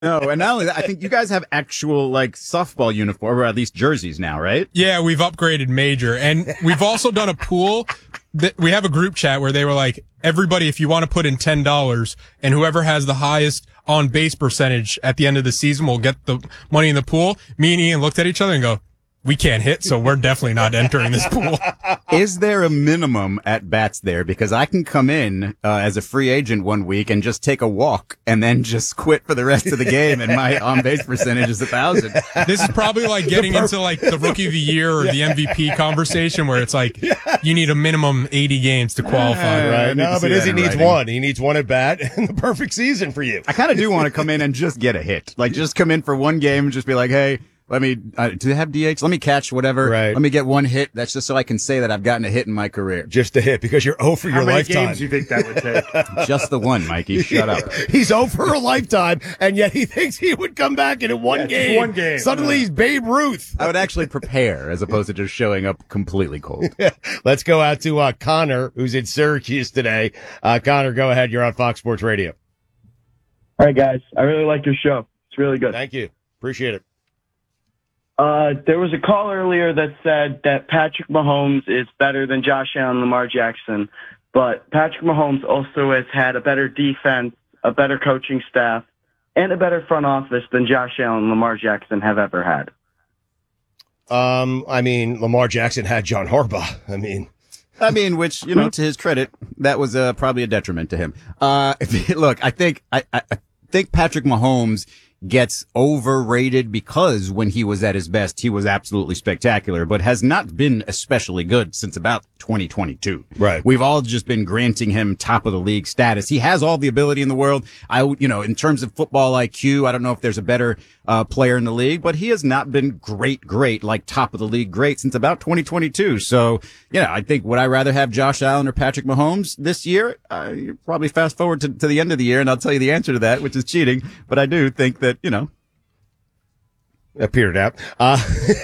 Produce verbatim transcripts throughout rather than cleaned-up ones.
No, and not only that, I think you guys have actual, like, softball uniform, or at least jerseys now, right? Yeah, we've upgraded major. And we've also done a pool. That we have a group chat where they were like, everybody, if you want to put in ten dollars, and whoever has the highest on base percentage at the end of the season will get the money in the pool. Me and Ian looked at each other and go, we can't hit, so we're definitely not entering this pool. Is there a minimum at bats there? Because I can come in uh, as a free agent one week and just take a walk and then just quit for the rest of the game, and my on-base percentage is a thousand. This is probably like getting into like the rookie of the year or the M V P conversation where it's like you need a minimum eighty games to qualify. Right? I No, but is Izzy needs one. He needs one at bat and the perfect season for you. I kind of do want to come in and just get a hit. Like, just come in for one game and just be like, hey, let me, uh, do they have D H? Let me catch whatever. Right. Let me get one hit. That's just so I can say that I've gotten a hit in my career. Just a hit, because you're oh for your How many lifetime. games do you think that would take? Just the one, Mikey. Shut up. He's oh for a lifetime, and yet he thinks he would come back and in one Yeah, just game. one game. Suddenly he's Babe Ruth. I would actually prepare as opposed to just showing up completely cold. Let's go out to uh, Connor, who's in Syracuse today. Uh, Connor, go ahead. You're on Fox Sports Radio. All right, guys. I really like your show. It's really good. Thank you. Appreciate it. Uh, there was a call earlier that said that Patrick Mahomes is better than Josh Allen and Lamar Jackson, but Patrick Mahomes also has had a better defense, a better coaching staff, and a better front office than Josh Allen and Lamar Jackson have ever had. Um, I mean, Lamar Jackson had John Harbaugh. I mean, I mean, which, you know, to his credit, that was uh, probably a detriment to him. Uh, look, I think, I, I think Patrick Mahomes gets overrated because when he was at his best, he was absolutely spectacular, but has not been especially good since about twenty twenty-two. Right. We've all just been granting him top of the league status. He has all the ability in the world. I, you know, in terms of football I Q, I don't know if there's a better uh, player in the league, but he has not been great, great, like top of the league great since about twenty twenty-two. So, yeah, I think would I rather have Josh Allen or Patrick Mahomes this year? Uh, you probably fast forward to, to the end of the year and I'll tell you the answer to that, which is cheating. But I do think that, you know, appeared out. Uh,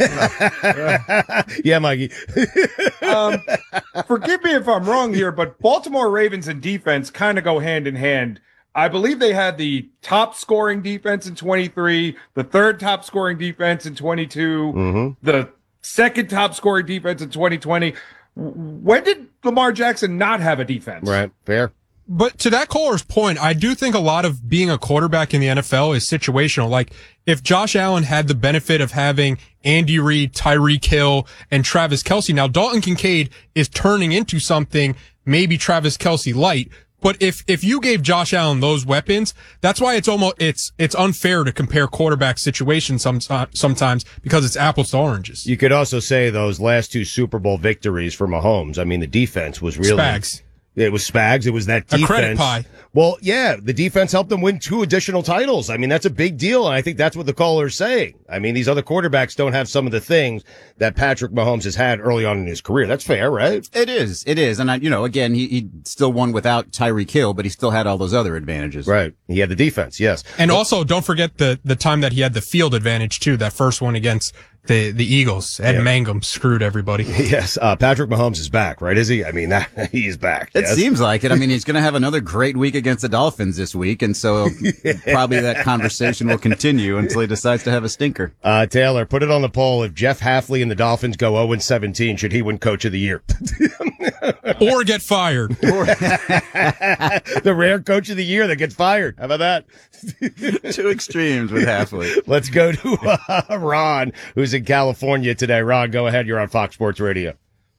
yeah, Mikey. um, forgive me if I'm wrong here, but Baltimore Ravens and defense kind of go hand in hand. I believe they had the top scoring defense in twenty-three, the third top scoring defense in twenty-two, Mm-hmm. the second top scoring defense in twenty twenty. When did Lamar Jackson not have a defense? Right. Fair. But to that caller's point, I do think a lot of being a quarterback in the N F L is situational. Like, if Josh Allen had the benefit of having Andy Reid, Tyreek Hill, and Travis Kelce, now Dalton Kincaid is turning into something maybe Travis Kelce light. But if, if you gave Josh Allen those weapons, that's why it's almost, it's, it's unfair to compare quarterback situations some, uh, sometimes because it's apples to oranges. You could also say those last two Super Bowl victories for Mahomes. I mean, the defense was really. Spags. It was Spags. It was that defense. A credit pie. Well, yeah, the defense helped them win two additional titles. I mean, that's a big deal, and I think that's what the caller's saying. I mean, these other quarterbacks don't have some of the things that Patrick Mahomes has had early on in his career. That's fair, right? it is. It is. And I, you know, again, he, he still won without Tyreek Hill, but he still had all those other advantages. Right. He had the defense, yes. And also, don't forget the, the time that he had the field advantage too, that first one against the, the Eagles. Ed Yeah. Mangum screwed everybody. Yes, uh, Patrick Mahomes is back, right? Is he? I mean, that, he's back. It yes? seems like it. I mean, he's going to have another great week against the Dolphins this week, and so probably that conversation will continue until he decides to have a stinker. Uh, Taylor, put it on the poll. If Jeff Hafley and the Dolphins go oh and seventeen, should he win Coach of the Year? Or get fired. The rare Coach of the Year that gets fired. How about that? Two extremes with Halfley. Let's go to uh, Ron, who's in California today. Ron, go ahead. You're on Fox Sports Radio.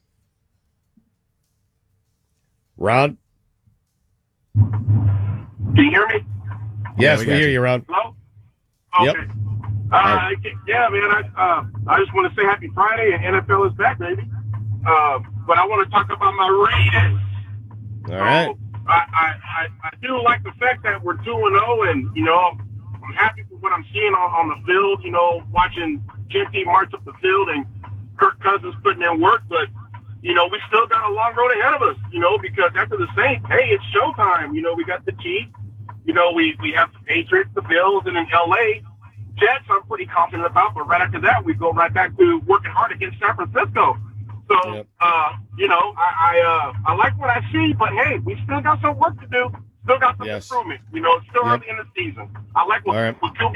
Ron? Can you hear me? Yes, we we, got hear you. you, Ron. Hello? Yep. Okay. Uh, yeah, man, I, uh, I just want to say happy Friday, and N F L is back, baby. Uh, but I want to talk about my Raiders. All right. So, I, I, I, I do like the fact that we're two and oh, and, you know, I'm happy with what I'm seeing on, on the field, you know, watching Genty march up the field and Kirk Cousins putting in work, but, you know, we still got a long road ahead of us, you know, because after the Saints, hey, it's showtime. You know, we got the Chiefs, you know, we, we have the Patriots, the Bills, and in L A, Jets I'm pretty confident about, but right after that, we go right back to working hard against San Francisco. So, Yep. uh, you know, I I, uh, I like what I see, but hey, we still got some work to do. Still got some Yes. improvement. You know, it's still Yep. early in the season. I like what, All right. what Q B